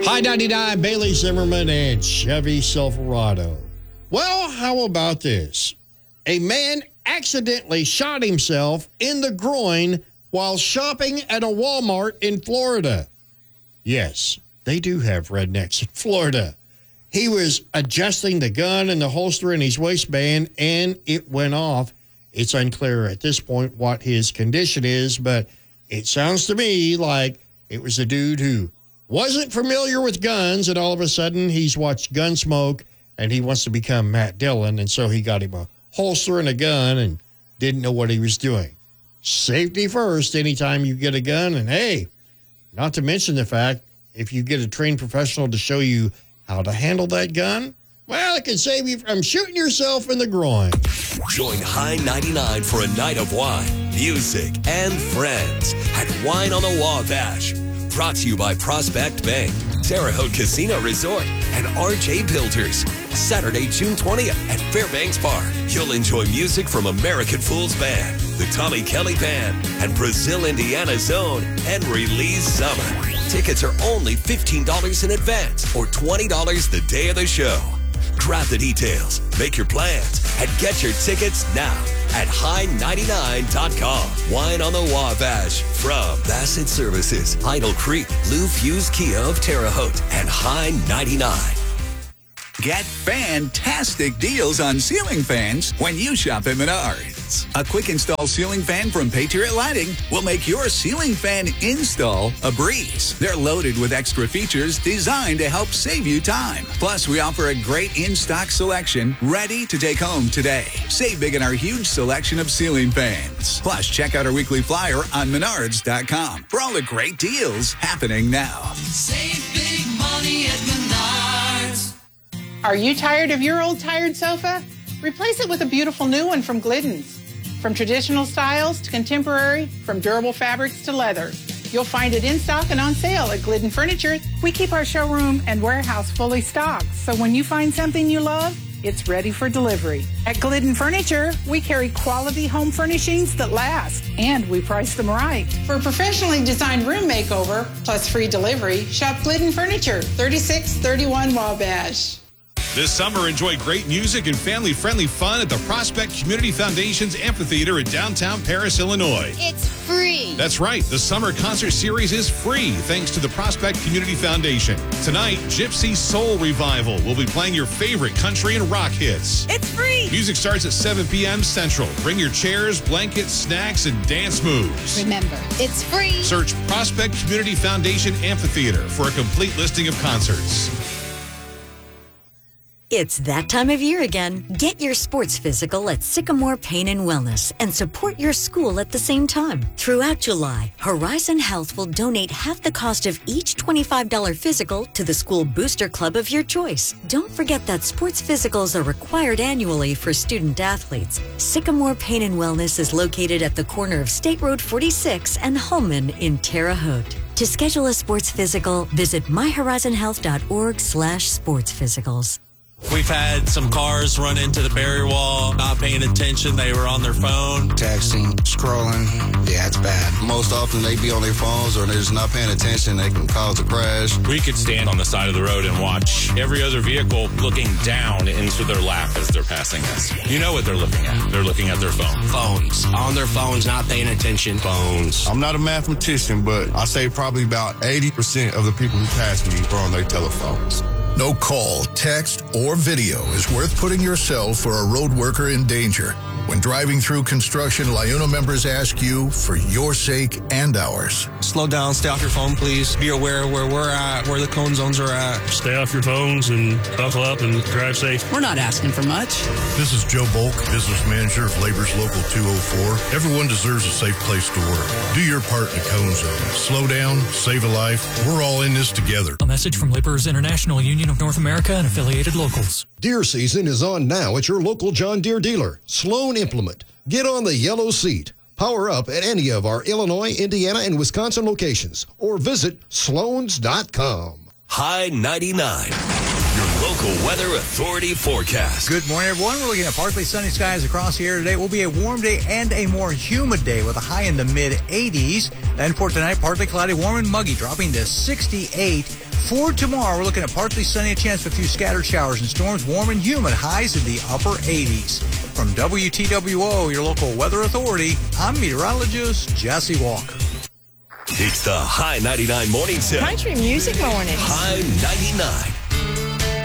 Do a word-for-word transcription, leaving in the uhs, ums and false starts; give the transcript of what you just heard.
High ninety-nine, Bailey Zimmerman and Chevy Silverado. Well, how about this? A man accidentally shot himself in the groin while shopping at a Walmart in Florida. Yes, they do have rednecks in Florida. He was adjusting the gun and the holster in his waistband, and it went off. It's unclear at this point what his condition is, but it sounds to me like it was a dude who wasn't familiar with guns, and all of a sudden he's watched Gunsmoke, and he wants to become Matt Dillon, and so he got him a holster and a gun and didn't know what he was doing. Safety first anytime you get a gun, and hey, not to mention the fact, if you get a trained professional to show you how to handle that gun, well, it can save you from shooting yourself in the groin. Join High ninety-nine for a night of wine, music, and friends at Wine on the Wabash. Brought to you by Prospect Bank, Terre Haute Casino Resort, and R J Builders. Saturday, June twentieth at Fairbanks Park. You'll enjoy music from American Fools Band, the Tommy Kelly Band, and Brazil, Indiana Zone, and Release Summer. Tickets are only fifteen dollars in advance or twenty dollars the day of the show. Grab the details, make your plans, and get your tickets now at high ninety-nine dot com. Wine on the Wabash from Bassett Services, Idle Creek, Lou Fuse Kia of Terre Haute, and High ninety-nine. Get fantastic deals on ceiling fans when you shop at Menards. A quick install ceiling fan from Patriot Lighting will make your ceiling fan install a breeze. They're loaded with extra features designed to help save you time. Plus, we offer a great in-stock selection ready to take home today. Save big in our huge selection of ceiling fans. Plus, check out our weekly flyer on menards dot com for all the great deals happening now. Save big money at Menards. Are you tired of your old tired sofa? Replace it with a beautiful new one from Glidden's. From traditional styles to contemporary, from durable fabrics to leather, you'll find it in stock and on sale at Glidden Furniture. We keep our showroom and warehouse fully stocked, so when you find something you love, it's ready for delivery. At Glidden Furniture, we carry quality home furnishings that last, and we price them right. For a professionally designed room makeover, plus free delivery, shop Glidden Furniture, thirty-six thirty-one Wabash. This summer, enjoy great music and family-friendly fun at the Prospect Community Foundation's Amphitheater in downtown Paris, Illinois. It's free. That's right. The summer concert series is free thanks to the Prospect Community Foundation. Tonight, Gypsy Soul Revival will be playing your favorite country and rock hits. It's free. Music starts at seven p.m. Central. Bring your chairs, blankets, snacks, and dance moves. Remember, it's free. Search Prospect Community Foundation Amphitheater for a complete listing of concerts. It's that time of year again. Get your sports physical at Sycamore Pain and Wellness and support your school at the same time. Throughout July, Horizon Health will donate half the cost of each twenty-five dollars physical to the school booster club of your choice. Don't forget that sports physicals are required annually for student athletes. Sycamore Pain and Wellness is located at the corner of State Road forty-six and Holman in Terre Haute. To schedule a sports physical, visit my horizon health dot org slash sports physicals. We've had some cars run into the barrier wall, not paying attention. They were on their phone. Texting, scrolling. Yeah, it's bad. Most often they be on their phones or they're just not paying attention. They can cause a crash. We could stand on the side of the road and watch every other vehicle looking down into their lap as they're passing us. You know what they're looking at. They're looking at their phone. Phones. On their phones, not paying attention. Phones. I'm not a mathematician, but I say probably about eighty percent of the people who pass me are on their telephones. No call, text, or video is worth putting yourself for a road worker in danger. When driving through construction, LIUNA members ask you for your sake and ours. Slow down, stay off your phone, please. Be aware of where we're at, where the cone zones are at. Stay off your phones and buckle up and drive safe. We're not asking for much. This is Joe Bulk, business manager of Labor's Local two oh four. Everyone deserves a safe place to work. Do your part in the cone zone. Slow down, save a life. We're all in this together. A message from Laborers International Union of North America and affiliated locals. Deer season is on now at your local John Deere dealer. Sloan Implement. Get on the yellow seat. Power up at any of our Illinois, Indiana, and Wisconsin locations or visit sloans dot com. High ninety-nine, your local weather authority forecast. Good morning, everyone. We're looking at partly sunny skies across the air today. It will be a warm day and a more humid day with a high in the mid eighties. And for tonight, partly cloudy, warm and muggy, dropping to sixty-eight. For tomorrow, we're looking at partly sunny, a chance for a few scattered showers and storms, warm and humid, highs in the upper eighties. From W T W O, your local weather authority, I'm meteorologist Jesse Walker. It's the High ninety-nine Morning Show. Country Music Morning. High ninety-nine.